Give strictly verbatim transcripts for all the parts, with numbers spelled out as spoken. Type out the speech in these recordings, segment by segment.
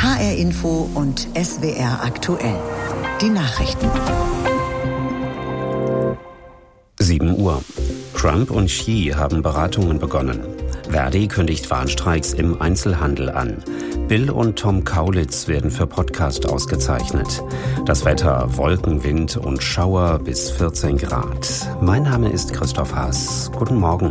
H R Info und S W R aktuell. Die Nachrichten. sieben Uhr. Trump und Xi haben Beratungen begonnen. Verdi kündigt Warnstreiks im Einzelhandel an. Bill und Tom Kaulitz werden für Podcast ausgezeichnet. Das Wetter: Wolken, Wind und Schauer bis vierzehn Grad. Mein Name ist Christoph Haas. Guten Morgen.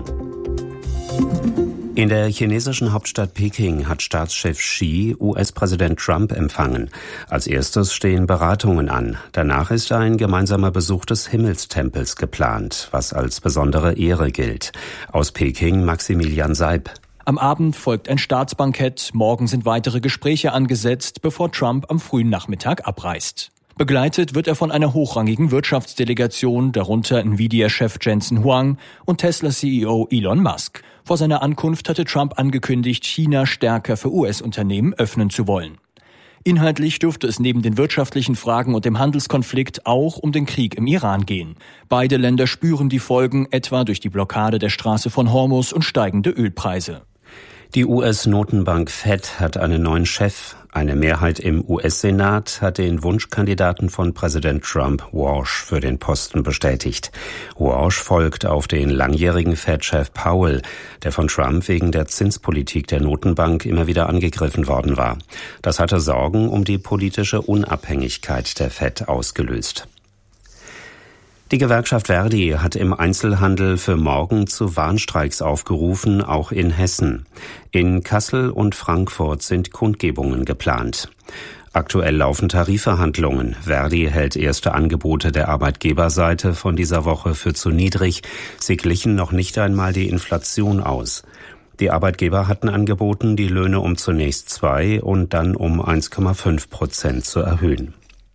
In der chinesischen Hauptstadt Peking hat Staatschef Xi U S-Präsident Trump empfangen. Als erstes stehen Beratungen an. Danach ist ein gemeinsamer Besuch des Himmelstempels geplant, was als besondere Ehre gilt. Aus Peking Maximilian Seib. Am Abend folgt ein Staatsbankett. Morgen sind weitere Gespräche angesetzt, bevor Trump am frühen Nachmittag abreist. Begleitet wird er von einer hochrangigen Wirtschaftsdelegation, darunter Nvidia-Chef Jensen Huang und Tesla-C E O Elon Musk. Vor seiner Ankunft hatte Trump angekündigt, China stärker für U S-Unternehmen öffnen zu wollen. Inhaltlich dürfte es neben den wirtschaftlichen Fragen und dem Handelskonflikt auch um den Krieg im Iran gehen. Beide Länder spüren die Folgen, etwa durch die Blockade der Straße von Hormuz und steigende Ölpreise. Die U S-Notenbank Fed hat einen neuen Chef. Eine Mehrheit im U S-Senat hat den Wunschkandidaten von Präsident Trump, Walsh, für den Posten bestätigt. Walsh folgt auf den langjährigen Fed-Chef Powell, der von Trump wegen der Zinspolitik der Notenbank immer wieder angegriffen worden war. Das hatte Sorgen um die politische Unabhängigkeit der Fed ausgelöst. Die Gewerkschaft Verdi hat im Einzelhandel für morgen zu Warnstreiks aufgerufen, auch in Hessen. In Kassel und Frankfurt sind Kundgebungen geplant. Aktuell laufen Tarifverhandlungen. Verdi hält erste Angebote der Arbeitgeberseite von dieser Woche für zu niedrig. Sie glichen noch nicht einmal die Inflation aus. Die Arbeitgeber hatten angeboten, die Löhne um zunächst zwei und dann um eins Komma fünf Prozent zu erhöhen.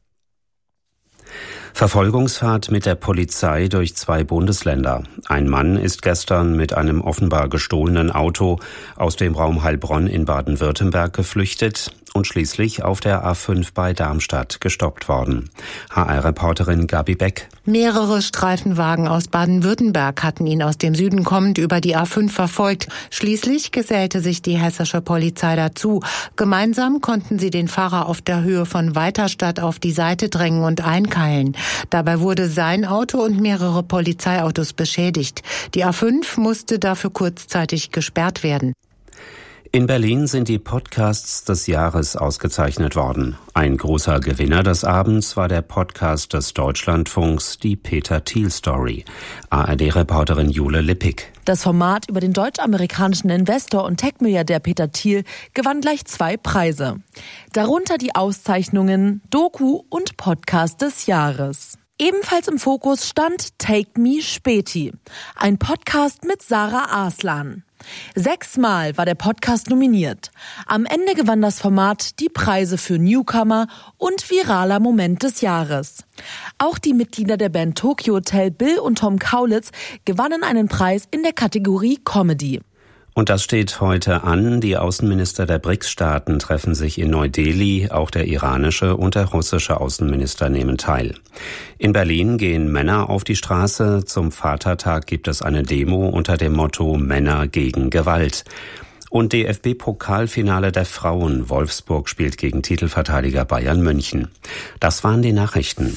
Verfolgungsfahrt mit der Polizei durch zwei Bundesländer. Ein Mann ist gestern mit einem offenbar gestohlenen Auto aus dem Raum Heilbronn in Baden-Württemberg geflüchtet und schließlich auf der A fünf bei Darmstadt gestoppt worden. H R-Reporterin Gabi Beck. Mehrere Streifenwagen aus Baden-Württemberg hatten ihn aus dem Süden kommend über die A fünf verfolgt. Schließlich gesellte sich die hessische Polizei dazu. Gemeinsam konnten sie den Fahrer auf der Höhe von Weiterstadt auf die Seite drängen und einkeilen. Dabei wurde sein Auto und mehrere Polizeiautos beschädigt. Die A fünf musste dafür kurzzeitig gesperrt werden. In Berlin sind die Podcasts des Jahres ausgezeichnet worden. Ein großer Gewinner des Abends war der Podcast des Deutschlandfunks, die Peter Thiel Story. A R D-Reporterin Jule Lippig. Das Format über den deutsch-amerikanischen Investor und Tech-Milliardär Peter Thiel gewann gleich zwei Preise. Darunter die Auszeichnungen Doku und Podcast des Jahres. Ebenfalls im Fokus stand Take Me Späti, ein Podcast mit Sarah Arslan. Sechsmal war der Podcast nominiert. Am Ende gewann das Format die Preise für Newcomer und viraler Moment des Jahres. Auch die Mitglieder der Band Tokyo Hotel Bill und Tom Kaulitz gewannen einen Preis in der Kategorie Comedy. Und das steht heute an. Die Außenminister der B R I C S-Staaten treffen sich in Neu-Delhi. Auch der iranische und der russische Außenminister nehmen teil. In Berlin gehen Männer auf die Straße. Zum Vatertag gibt es eine Demo unter dem Motto Männer gegen Gewalt. Und D F B-Pokalfinale der Frauen. Wolfsburg spielt gegen Titelverteidiger Bayern München. Das waren die Nachrichten.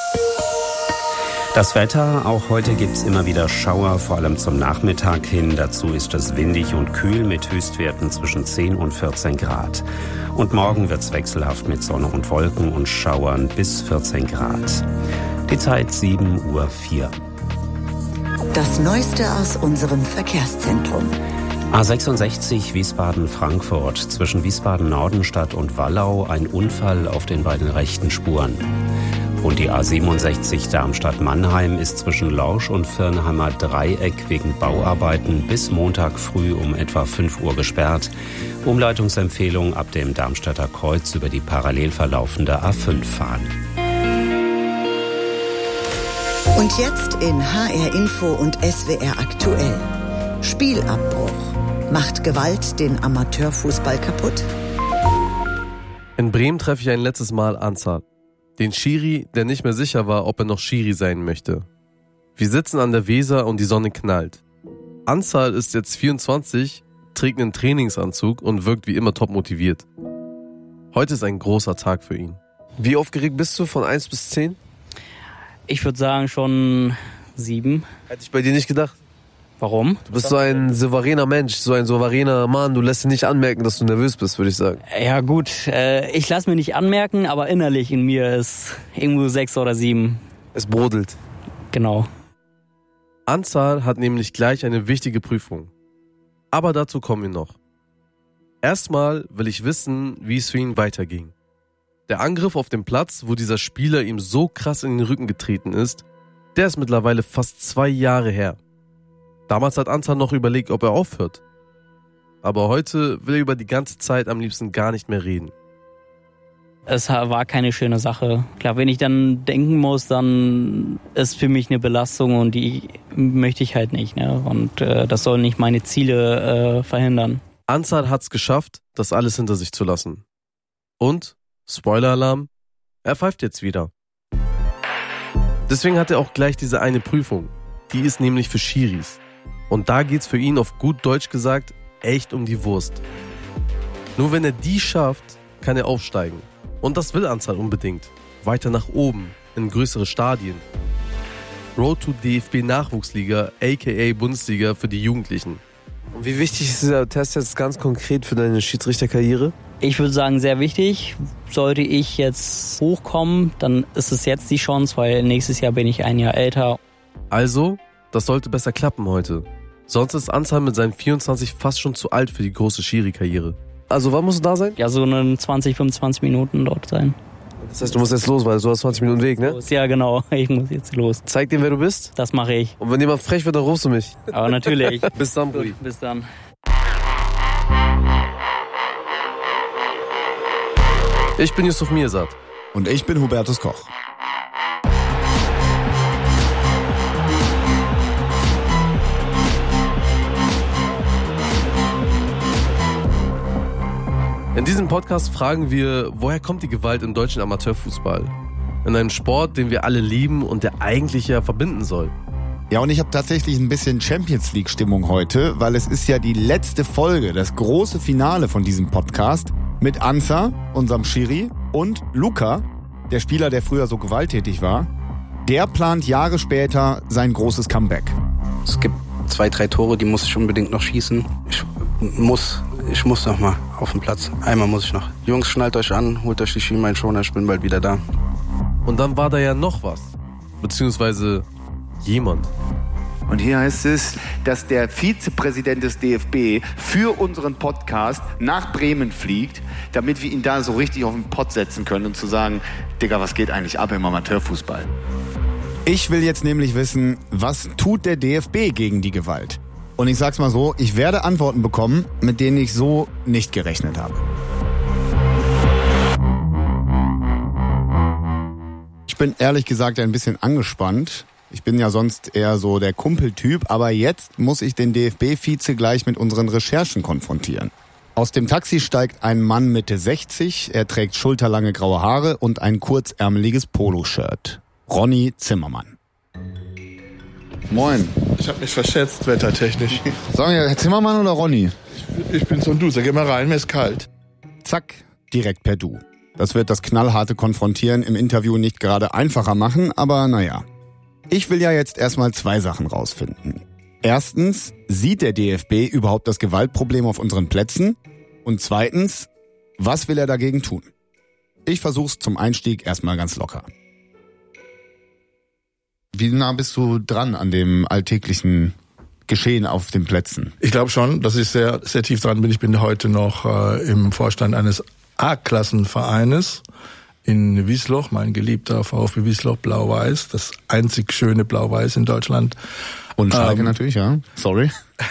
Das Wetter, auch heute gibt's immer wieder Schauer, vor allem zum Nachmittag hin. Dazu ist es windig und kühl mit Höchstwerten zwischen zehn und vierzehn Grad. Und morgen wird's wechselhaft mit Sonne und Wolken und Schauern bis vierzehn Grad. Die Zeit sieben Uhr vier. Das Neueste aus unserem Verkehrszentrum. A sechsundsechzig Wiesbaden-Frankfurt, zwischen Wiesbaden-Nordenstadt und Wallau ein Unfall auf den beiden rechten Spuren. Und die A siebenundsechzig Darmstadt-Mannheim ist zwischen Lorsch und Firnheimer Dreieck wegen Bauarbeiten bis Montag früh um etwa fünf Uhr gesperrt. Umleitungsempfehlung ab dem Darmstädter Kreuz über die parallel verlaufende A fünf fahren. Und jetzt in H R Info und S W R aktuell. Spielabbruch. Macht Gewalt den Amateurfußball kaputt? In Bremen treffe ich ein letztes Mal Ansar, den Schiri, der nicht mehr sicher war, ob er noch Schiri sein möchte. Wir sitzen an der Weser und die Sonne knallt. Ansar ist jetzt vierundzwanzig, trägt einen Trainingsanzug und wirkt wie immer top motiviert. Heute ist ein großer Tag für ihn. Wie aufgeregt bist du von eins bis zehn? Ich würde sagen schon sieben. Hätte ich bei dir nicht gedacht. Warum? Du bist so ein souveräner Mensch, so ein souveräner Mann. Du lässt dir nicht anmerken, dass du nervös bist, würde ich sagen. Ja gut, äh, ich lasse mir nicht anmerken, aber innerlich in mir ist irgendwo sechs oder sieben. Es brodelt. Genau. Ansar hat nämlich gleich eine wichtige Prüfung. Aber dazu kommen wir noch. Erstmal will ich wissen, wie es für ihn weiterging. Der Angriff auf dem Platz, wo dieser Spieler ihm so krass in den Rücken getreten ist, der ist mittlerweile fast zwei Jahre her. Damals hat Ansar noch überlegt, ob er aufhört. Aber heute will er über die ganze Zeit am liebsten gar nicht mehr reden. Es war keine schöne Sache. Klar, wenn ich dann denken muss, dann ist für mich eine Belastung und die möchte ich halt nicht. Ne? Und äh, das soll nicht meine Ziele äh, verhindern. Ansar hat's geschafft, das alles hinter sich zu lassen. Und, Spoiler-Alarm, er pfeift jetzt wieder. Deswegen hat er auch gleich diese eine Prüfung. Die ist nämlich für Schiris. Und da geht's für ihn auf gut Deutsch gesagt echt um die Wurst. Nur wenn er die schafft, kann er aufsteigen. Und das will Ansar unbedingt. Weiter nach oben, in größere Stadien. Road to D F B Nachwuchsliga, aka Bundesliga für die Jugendlichen. Und wie wichtig ist dieser Test jetzt ganz konkret für deine Schiedsrichterkarriere? Ich würde sagen, sehr wichtig. Sollte ich jetzt hochkommen, dann ist es jetzt die Chance, weil nächstes Jahr bin ich ein Jahr älter. Also, das sollte besser klappen heute. Sonst ist Ansar mit seinen vierundzwanzig fast schon zu alt für die große Schiri-Karriere. Also wann musst du da sein? Ja, so in zwanzig, fünfundzwanzig Minuten dort sein. Das heißt, du musst jetzt los, weil du hast zwanzig Minuten Weg, ne? Ja, genau. Ich muss jetzt los. Zeig dir, wer du bist. Das mache ich. Und wenn jemand frech wird, dann rufst du mich. Aber natürlich. Bis dann, Brudi. Bis dann. Ich bin Yusuf Mirsad. Und ich bin Hubertus Koch. In diesem Podcast fragen wir, woher kommt die Gewalt im deutschen Amateurfußball? In einem Sport, den wir alle lieben und der eigentlich ja verbinden soll. Ja, und ich habe tatsächlich ein bisschen Champions-League-Stimmung heute, weil es ist ja die letzte Folge, das große Finale von diesem Podcast mit Ansar, unserem Schiri, und Luka, der Spieler, der früher so gewalttätig war. Der plant Jahre später sein großes Comeback. Es gibt zwei, drei Tore, die muss ich unbedingt noch schießen. Ich muss, ich muss noch mal auf den Platz. Einmal muss ich noch. Jungs, schnallt euch an, holt euch die Schienbeinschoner, ich bin bald wieder da. Und dann war da ja noch was. Beziehungsweise jemand. Und hier heißt es, dass der Vizepräsident des D F B für unseren Podcast nach Bremen fliegt, damit wir ihn da so richtig auf den Pott setzen können und zu sagen, Digga, was geht eigentlich ab im Amateurfußball? Ich will jetzt nämlich wissen, was tut der D F B gegen die Gewalt? Und ich sag's mal so, ich werde Antworten bekommen, mit denen ich so nicht gerechnet habe. Ich bin ehrlich gesagt ein bisschen angespannt. Ich bin ja sonst eher so der Kumpeltyp, aber jetzt muss ich den D F B-Vize gleich mit unseren Recherchen konfrontieren. Aus dem Taxi steigt ein Mann Mitte sechzig, er trägt schulterlange graue Haare und ein kurzärmeliges Poloshirt. Ronny Zimmermann. Moin. Ich habe mich verschätzt, wettertechnisch. Sagen wir, Herr Zimmermann oder Ronny? Ich, ich bin so ein Du, sag mal rein, mir ist kalt. Zack, direkt per Du. Das wird das knallharte Konfrontieren im Interview nicht gerade einfacher machen, aber naja. Ich will ja jetzt erstmal zwei Sachen rausfinden. Erstens, sieht der D F B überhaupt das Gewaltproblem auf unseren Plätzen? Und zweitens, was will er dagegen tun? Ich versuch's zum Einstieg erstmal ganz locker. Wie nah bist du dran an dem alltäglichen Geschehen auf den Plätzen? Ich glaube schon, dass ich sehr, sehr tief dran bin. Ich bin heute noch äh, im Vorstand eines A-Klassenvereines in Wiesloch, mein geliebter VfB Wiesloch, Blau-Weiß, das einzig schöne Blau-Weiß in Deutschland. Und Schalke ähm, natürlich, ja. Sorry.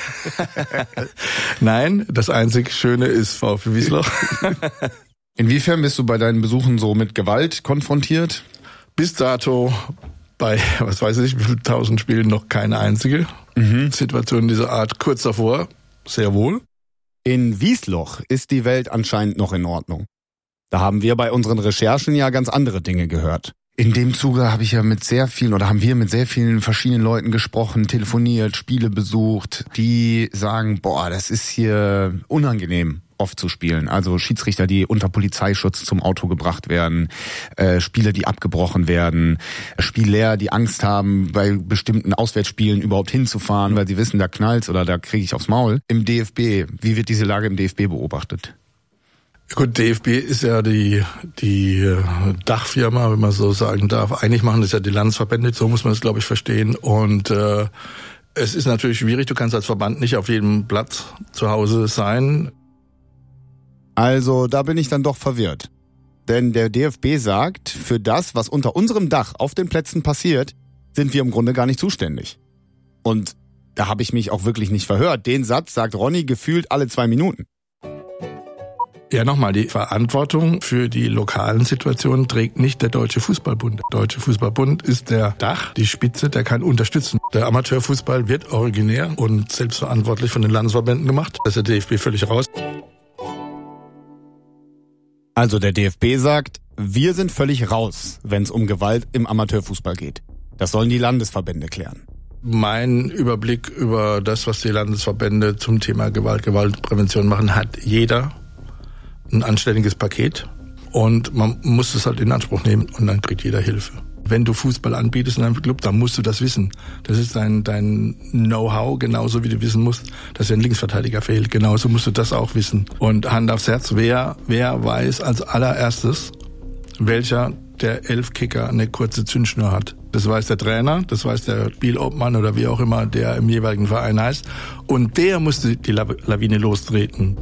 Nein, das einzig Schöne ist VfB Wiesloch. Inwiefern bist du bei deinen Besuchen so mit Gewalt konfrontiert? Bis dato bei, was weiß ich, wie viele tausend Spielen noch keine einzige mhm. Situation dieser Art. Kurz davor, sehr wohl. In Wiesloch ist die Welt anscheinend noch in Ordnung. Da haben wir bei unseren Recherchen ja ganz andere Dinge gehört. In dem Zuge habe ich ja mit sehr vielen, oder haben wir mit sehr vielen verschiedenen Leuten gesprochen, telefoniert, Spiele besucht, die sagen, boah, das ist hier unangenehm. oft zu Spielen. Also Schiedsrichter, die unter Polizeischutz zum Auto gebracht werden, äh, Spiele, die abgebrochen werden, Spieler, die Angst haben, bei bestimmten Auswärtsspielen überhaupt hinzufahren, weil sie wissen, da knallt's oder da kriege ich aufs Maul. Im D F B, wie wird diese Lage im D F B beobachtet? Gut, D F B ist ja die die Dachfirma, wenn man so sagen darf. Eigentlich machen das ja die Landesverbände, so muss man das, glaube ich, verstehen. Und äh, es ist natürlich schwierig, du kannst als Verband nicht auf jedem Platz zu Hause sein. Also da bin ich dann doch verwirrt. Denn der D F B sagt, für das, was unter unserem Dach auf den Plätzen passiert, sind wir im Grunde gar nicht zuständig. Und da habe ich mich auch wirklich nicht verhört. Den Satz sagt Ronny gefühlt alle zwei Minuten. Ja, nochmal, die Verantwortung für die lokalen Situationen trägt nicht der Deutsche Fußballbund. Der Deutsche Fußballbund ist der Dach, die Spitze, der kann unterstützen. Der Amateurfußball wird originär und selbstverantwortlich von den Landesverbänden gemacht. Da ist der D F B völlig raus. Also der D F B sagt, wir sind völlig raus, wenn es um Gewalt im Amateurfußball geht. Das sollen die Landesverbände klären. Mein Überblick über das, was die Landesverbände zum Thema Gewalt, Gewaltprävention machen, hat jeder ein anständiges Paket. Und man muss es halt in Anspruch nehmen und dann kriegt jeder Hilfe. Wenn du Fußball anbietest in einem Club, dann musst du das wissen. Das ist dein, dein Know-how, genauso wie du wissen musst, dass dir ein Linksverteidiger fehlt. Genauso musst du das auch wissen. Und Hand aufs Herz, wer, wer weiß als allererstes, welcher der elf Kicker eine kurze Zündschnur hat. Das weiß der Trainer, das weiß der Spielobmann oder wie auch immer der im jeweiligen Verein heißt. Und der muss die, die Lawine lostreten.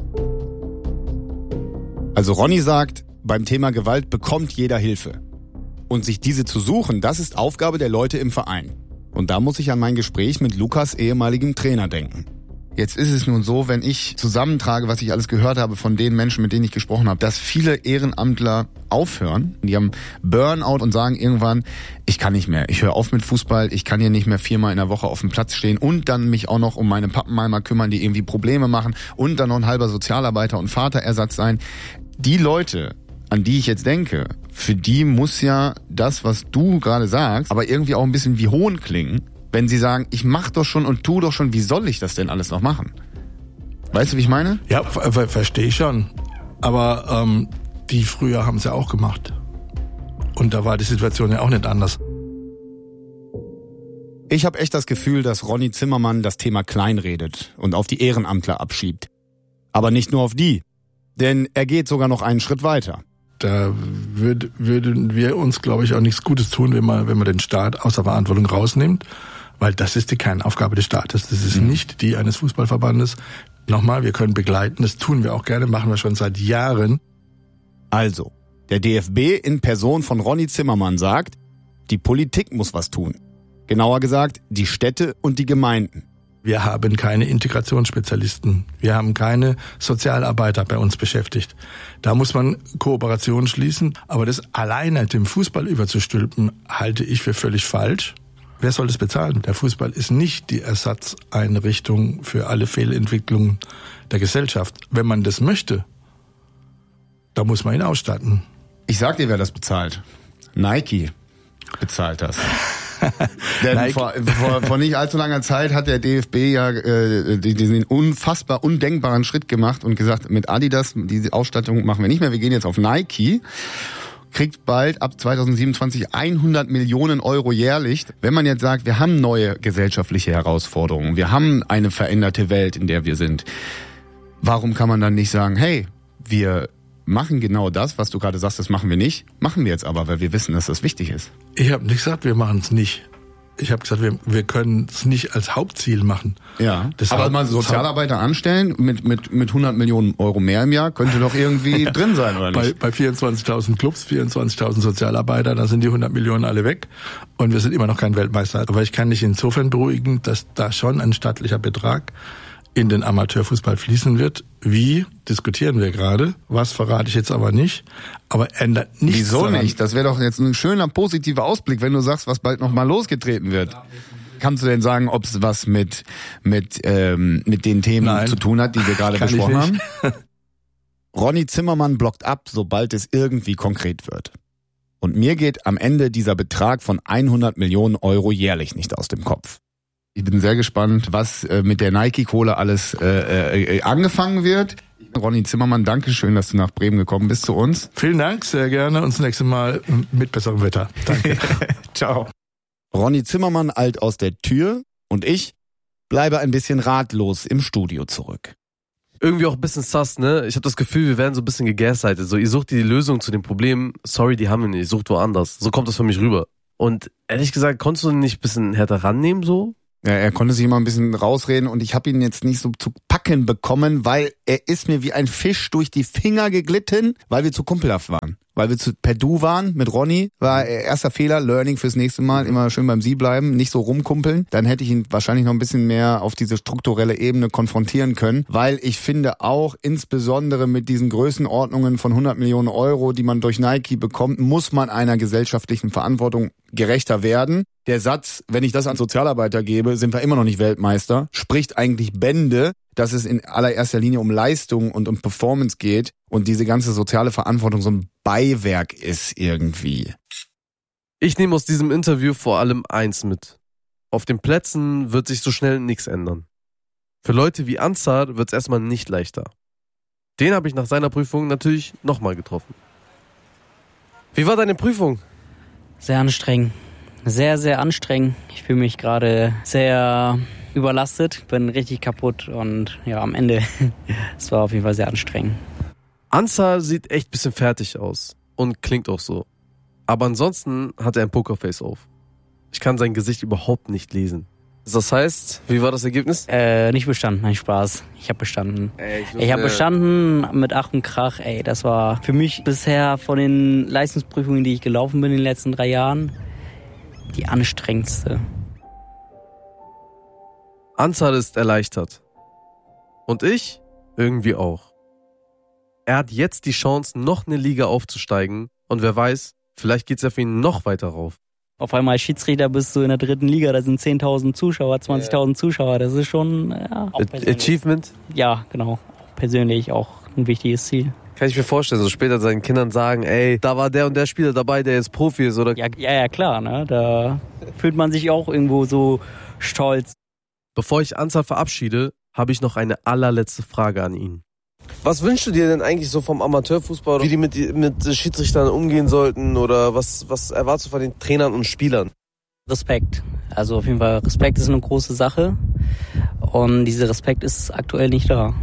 Also Ronny sagt, beim Thema Gewalt bekommt jeder Hilfe. Und sich diese zu suchen, das ist Aufgabe der Leute im Verein. Und da muss ich an mein Gespräch mit Lukas ehemaligem Trainer denken. Jetzt ist es nun so, wenn ich zusammentrage, was ich alles gehört habe von den Menschen, mit denen ich gesprochen habe, dass viele Ehrenamtler aufhören. Die haben Burnout und sagen irgendwann, ich kann nicht mehr, ich höre auf mit Fußball, ich kann hier nicht mehr viermal in der Woche auf dem Platz stehen und dann mich auch noch um meine Pappenheimer kümmern, die irgendwie Probleme machen und dann noch ein halber Sozialarbeiter und Vaterersatz sein. Die Leute, an die ich jetzt denke, für die muss ja das, was du gerade sagst, aber irgendwie auch ein bisschen wie Hohn klingen, wenn sie sagen, ich mach doch schon und tu doch schon, wie soll ich das denn alles noch machen? Weißt du, wie ich meine? Ja, ver- verstehe ich schon. Aber ähm, die früher haben es ja auch gemacht. Und da war die Situation ja auch nicht anders. Ich habe echt das Gefühl, dass Ronny Zimmermann das Thema kleinredet und auf die Ehrenamtler abschiebt. Aber nicht nur auf die. Denn er geht sogar noch einen Schritt weiter. Da würd, würden wir uns, glaube ich, auch nichts Gutes tun, wenn man, wenn man den Staat aus der Verantwortung rausnimmt. Weil das ist die Kernaufgabe des Staates. Das ist mhm. nicht die eines Fußballverbandes. Nochmal, wir können begleiten. Das tun wir auch gerne, machen wir schon seit Jahren. Also, der D F B in Person von Ronny Zimmermann sagt, die Politik muss was tun. Genauer gesagt, die Städte und die Gemeinden. Wir haben keine Integrationsspezialisten. Wir haben keine Sozialarbeiter bei uns beschäftigt. Da muss man Kooperation schließen. Aber das alleine dem Fußball überzustülpen, halte ich für völlig falsch. Wer soll das bezahlen? Der Fußball ist nicht die Ersatzeinrichtung für alle Fehlentwicklungen der Gesellschaft. Wenn man das möchte, da muss man ihn ausstatten. Ich sag dir, wer das bezahlt. Nike bezahlt das. Denn vor, vor, vor nicht allzu langer Zeit hat der D F B ja äh, diesen unfassbar undenkbaren Schritt gemacht und gesagt, mit Adidas, diese Ausstattung machen wir nicht mehr, wir gehen jetzt auf Nike. Kriegt bald ab zwanzig siebenundzwanzig hundert Millionen Euro jährlich. Wenn man jetzt sagt, wir haben neue gesellschaftliche Herausforderungen, wir haben eine veränderte Welt, in der wir sind, warum kann man dann nicht sagen, hey, wir machen genau das, was du gerade sagst, das machen wir nicht, machen wir jetzt aber, weil wir wissen, dass das wichtig ist. Ich habe nicht gesagt, wir machen es nicht. Ich habe gesagt, wir, wir können es nicht als Hauptziel machen. Ja, das aber mal Sozialarbeiter anstellen mit mit mit hundert Millionen Euro mehr im Jahr könnte doch irgendwie drin sein, oder nicht? Bei, bei vierundzwanzigtausend Clubs, vierundzwanzigtausend Sozialarbeiter, da sind die hundert Millionen alle weg und wir sind immer noch kein Weltmeister. Aber ich kann dich insofern beruhigen, dass da schon ein staatlicher Betrag in den Amateurfußball fließen wird. Wie, diskutieren wir gerade. Was verrate ich jetzt aber nicht. Aber ändert nichts Wieso daran. nicht? Das wäre doch jetzt ein schöner, positiver Ausblick, wenn du sagst, was bald nochmal losgetreten wird. Kannst du denn sagen, ob es was mit mit ähm, mit den Themen Nein, zu tun hat, die wir gerade besprochen haben? Ronny Zimmermann blockt ab, sobald es irgendwie konkret wird. Und mir geht am Ende dieser Betrag von hundert Millionen Euro jährlich nicht aus dem Kopf. Ich bin sehr gespannt, was äh, mit der Nike-Kohle alles äh, äh, angefangen wird. Ronny Zimmermann, danke schön, dass du nach Bremen gekommen bist zu uns. Vielen Dank, sehr gerne. Und das nächste Mal mit besserem Wetter. Danke. Ciao. Ronny Zimmermann eilt aus der Tür und ich bleibe ein bisschen ratlos im Studio zurück. Irgendwie auch ein bisschen sass, ne? Ich habe das Gefühl, wir werden so ein bisschen gegaslightet. So, ihr sucht die Lösung zu dem Problem. Sorry, die haben wir nicht. Sucht woanders. So kommt das für mich rüber. Und ehrlich gesagt, konntest du ihn nicht ein bisschen härter rannehmen so? Ja, er konnte sich immer ein bisschen rausreden und ich habe ihn jetzt nicht so zu packen bekommen, weil er ist mir wie ein Fisch durch die Finger geglitten, weil wir zu kumpelhaft waren. Weil wir zu per Du waren mit Ronny, war erster Fehler, Learning fürs nächste Mal, immer schön beim Sie bleiben, nicht so rumkumpeln. Dann hätte ich ihn wahrscheinlich noch ein bisschen mehr auf diese strukturelle Ebene konfrontieren können, weil ich finde auch insbesondere mit diesen Größenordnungen von hundert Millionen Euro, die man durch Nike bekommt, muss man einer gesellschaftlichen Verantwortung gerechter werden. Der Satz, wenn ich das an Sozialarbeiter gebe, sind wir immer noch nicht Weltmeister, spricht eigentlich Bände, dass es in allererster Linie um Leistung und um Performance geht und diese ganze soziale Verantwortung so ein Beiwerk ist irgendwie. Ich nehme aus diesem Interview vor allem eins mit. Auf den Plätzen wird sich so schnell nichts ändern. Für Leute wie Ansar wird es erstmal nicht leichter. Den habe ich nach seiner Prüfung natürlich nochmal getroffen. Wie war deine Prüfung? Sehr anstrengend. Sehr, sehr anstrengend. Ich fühle mich gerade sehr überlastet, bin richtig kaputt und ja, am Ende, es war auf jeden Fall sehr anstrengend. Ansar sieht echt ein bisschen fertig aus und klingt auch so. Aber ansonsten hat er ein Pokerface auf. Ich kann sein Gesicht überhaupt nicht lesen. Das heißt, wie war das Ergebnis? Äh, nicht bestanden, nein, Spaß. Ich habe bestanden. Ey, ich ich habe bestanden mit Ach und Krach. Ey, das war für mich bisher von den Leistungsprüfungen, die ich gelaufen bin in den letzten drei Jahren, die anstrengendste. Ansar ist erleichtert. Und ich irgendwie auch. Er hat jetzt die Chance, noch eine Liga aufzusteigen. Und wer weiß, vielleicht geht's ja für ihn noch weiter rauf. Auf einmal als Schiedsrichter bist du in der dritten Liga, da sind zehntausend Zuschauer, zwanzigtausend Zuschauer. Das ist schon ja, auch Achievement? Ja, genau. Persönlich auch ein wichtiges Ziel. Kann ich mir vorstellen, so später seinen Kindern sagen, ey, da war der und der Spieler dabei, der jetzt Profi ist, oder? Ja, ja, ja klar, ne? Da fühlt man sich auch irgendwo so stolz. Bevor ich Ansar verabschiede, habe ich noch eine allerletzte Frage an ihn. Was wünschst du dir denn eigentlich so vom Amateurfußball, wie die mit, mit Schiedsrichtern umgehen sollten oder was, was erwartest du von den Trainern und Spielern? Respekt. Also auf jeden Fall, Respekt ist eine große Sache und dieser Respekt ist aktuell nicht da.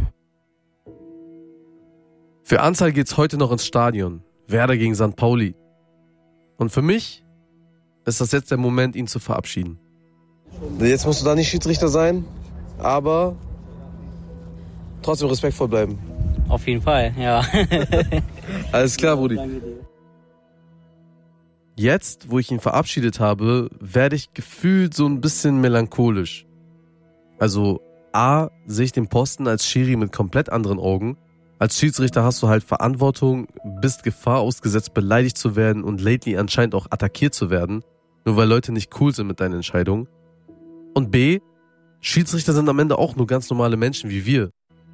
Für Ansar geht's heute noch ins Stadion. Werder gegen Sankt Pauli. Und für mich ist das jetzt der Moment, ihn zu verabschieden. Jetzt musst du da nicht Schiedsrichter sein, aber trotzdem respektvoll bleiben. Auf jeden Fall, ja. Alles klar, Brudi. Jetzt, wo ich ihn verabschiedet habe, werde ich gefühlt so ein bisschen melancholisch. Also A, sehe ich den Posten als Schiri mit komplett anderen Augen. Als Schiedsrichter hast du halt Verantwortung, bist Gefahr ausgesetzt, beleidigt zu werden und lately anscheinend auch attackiert zu werden, nur weil Leute nicht cool sind mit deinen Entscheidungen. Und B, Schiedsrichter sind am Ende auch nur ganz normale Menschen wie wir.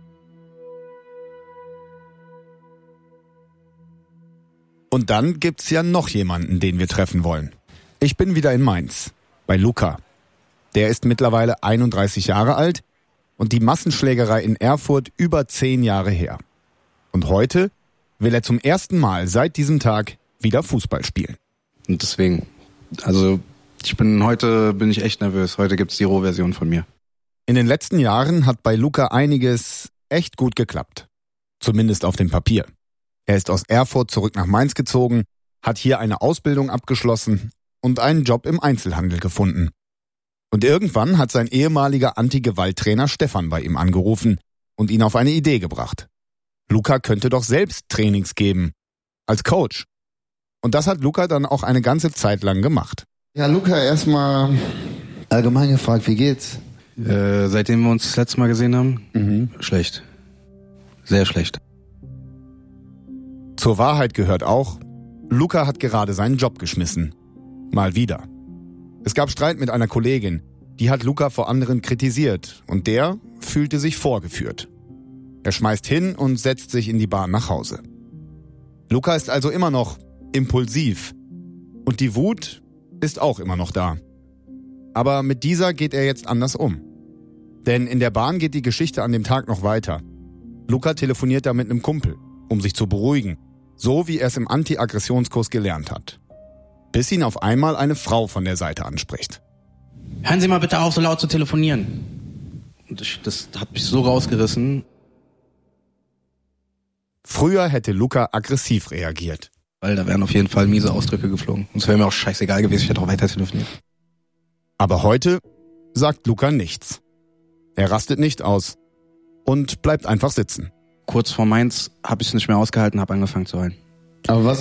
Und dann gibt's ja noch jemanden, den wir treffen wollen. Ich bin wieder in Mainz, bei Luca. Der ist mittlerweile einunddreißig Jahre alt und die Massenschlägerei in Erfurt über zehn Jahre her. Und heute will er zum ersten Mal seit diesem Tag wieder Fußball spielen. Und deswegen, also ich bin heute bin ich echt nervös. Heute gibt's die Rohversion von mir. In den letzten Jahren hat bei Luca einiges echt gut geklappt. Zumindest auf dem Papier. Er ist aus Erfurt zurück nach Mainz gezogen, hat hier eine Ausbildung abgeschlossen und einen Job im Einzelhandel gefunden. Und irgendwann hat sein ehemaliger Anti-Gewalt-Trainer Stefan bei ihm angerufen und ihn auf eine Idee gebracht. Luca könnte doch selbst Trainings geben, als Coach. Und das hat Luca dann auch eine ganze Zeit lang gemacht. Ja, Luca, erstmal allgemein gefragt, wie geht's? Äh, seitdem wir uns das letzte Mal gesehen haben, mhm. schlecht. Sehr schlecht. Zur Wahrheit gehört auch, Luca hat gerade seinen Job geschmissen. Mal wieder. Es gab Streit mit einer Kollegin, die hat Luca vor anderen kritisiert und der fühlte sich vorgeführt. Er schmeißt hin und setzt sich in die Bahn nach Hause. Luca ist also immer noch impulsiv und die Wut ist auch immer noch da. Aber mit dieser geht er jetzt anders um. Denn in der Bahn geht die Geschichte an dem Tag noch weiter. Luca telefoniert da mit einem Kumpel, um sich zu beruhigen, so wie er es im Anti-Aggressionskurs gelernt hat. Bis ihn auf einmal eine Frau von der Seite anspricht. Hören Sie mal bitte auf, so laut zu telefonieren. Und das, das hat mich so rausgerissen. Früher hätte Luca aggressiv reagiert. Weil da wären auf jeden Fall miese Ausdrücke geflogen. Und es wäre mir auch scheißegal gewesen, ich hätte auch weiter telefoniert. Aber heute sagt Luca nichts. Er rastet nicht aus und bleibt einfach sitzen. Kurz vor Mainz habe ich es nicht mehr ausgehalten, habe angefangen zu heulen. Aber was